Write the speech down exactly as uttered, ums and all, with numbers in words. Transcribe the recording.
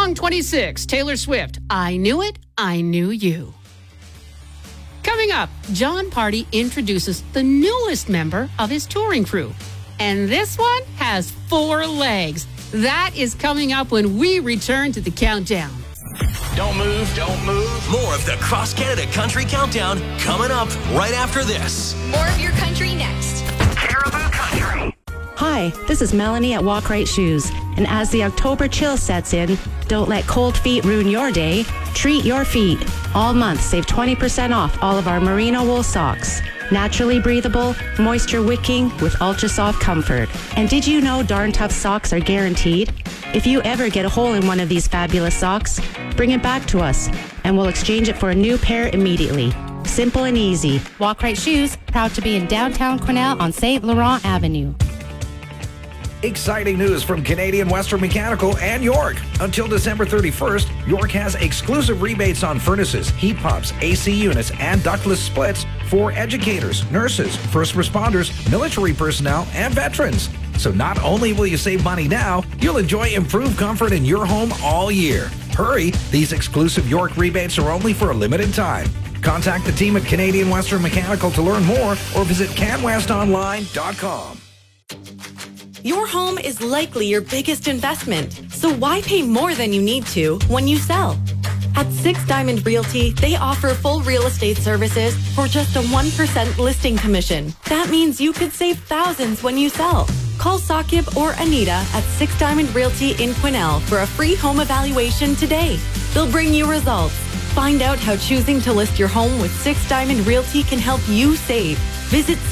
Song twenty-six, Taylor Swift, I Knew It, I Knew You. Coming up, Jon Pardi introduces the newest member of his touring crew. And this one has four legs. That is coming up when we return to the countdown. Don't move, don't move. More of the Cross Canada Country Countdown coming up right after this. More of your country next. Caribou Country. Hi, this is Melanie at Walk Right Shoes. And as the October chill sets in, don't let cold feet ruin your day. Treat your feet. All month, save twenty percent off all of our merino wool socks. Naturally breathable, moisture wicking with ultra soft comfort. And did you know Darn Tough socks are guaranteed? If you ever get a hole in one of these fabulous socks, bring it back to us and we'll exchange it for a new pair immediately. Simple and easy. Walk Right Shoes, proud to be in downtown Quesnel on Saint Laurent Avenue. Exciting news from Canadian Western Mechanical and York. Until December thirty-first, York has exclusive rebates on furnaces, heat pumps, A C units, and ductless splits for educators, nurses, first responders, military personnel, and veterans. So not only will you save money now, you'll enjoy improved comfort in your home all year. Hurry, these exclusive York rebates are only for a limited time. Contact the team at Canadian Western Mechanical to learn more or visit can west online dot com. Your home is likely your biggest investment, so why pay more than you need to when you sell? At Six Diamond Realty, they offer full real estate services for just a one percent listing commission. That means you could save thousands when you sell. Call Saqib or Anita at Six Diamond Realty in Quesnel for a free home evaluation today. They'll bring you results. Find out how choosing to list your home with Six Diamond Realty can help you save. Visit